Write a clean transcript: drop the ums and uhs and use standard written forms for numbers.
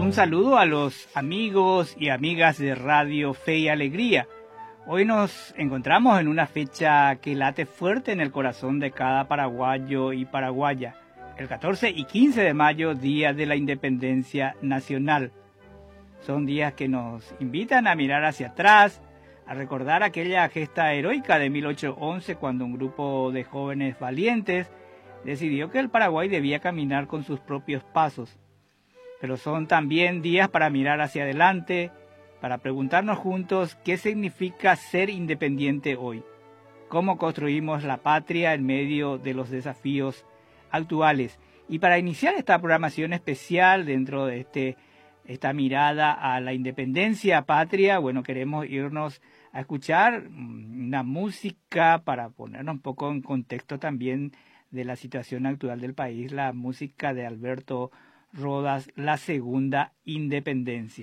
Un saludo a los amigos y amigas de Radio Fe y Alegría. Hoy nos encontramos en una fecha que late fuerte en el corazón de cada paraguayo y paraguaya. El 14 y 15 de mayo, Día de la Independencia Nacional. Son días que nos invitan a mirar hacia atrás, a recordar aquella gesta heroica de 1811 cuando un grupo de jóvenes valientes decidió que el Paraguay debía caminar con sus propios pasos. Pero son también días para mirar hacia adelante, para preguntarnos juntos qué significa ser independiente hoy, cómo construimos la patria en medio de los desafíos actuales. Y para iniciar esta programación especial dentro de esta mirada a la independencia patria, bueno, queremos irnos a escuchar una música para ponernos un poco en contexto también de la situación actual del país, la música de Alberto Rodas, La Segunda Independencia.